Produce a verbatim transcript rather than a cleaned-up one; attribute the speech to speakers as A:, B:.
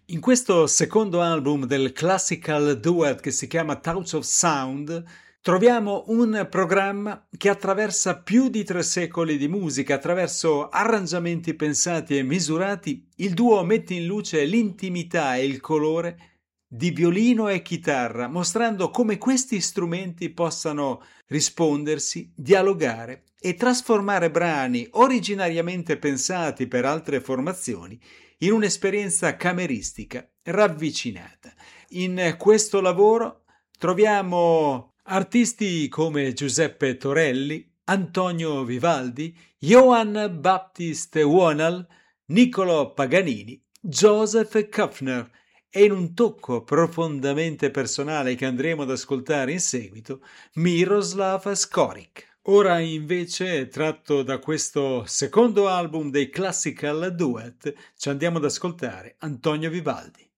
A: In questo secondo album del classical duet che si chiama Touch of Sound, troviamo un programma che attraversa più di tre secoli di musica. Attraverso arrangiamenti pensati e misurati, il duo mette in luce l'intimità e il colore di violino e chitarra, mostrando come questi strumenti possano rispondersi, dialogare e trasformare brani originariamente pensati per altre formazioni in un'esperienza cameristica ravvicinata. In questo lavoro troviamo artisti come Giuseppe Torelli, Antonio Vivaldi, Johann Baptist Wonal, Niccolò Paganini, Joseph Kuffner e in un tocco profondamente personale che andremo ad ascoltare in seguito, Miroslav Skorik. Ora invece, tratto da questo secondo album dei Classical Duet, ci andiamo ad ascoltare Antonio Vivaldi.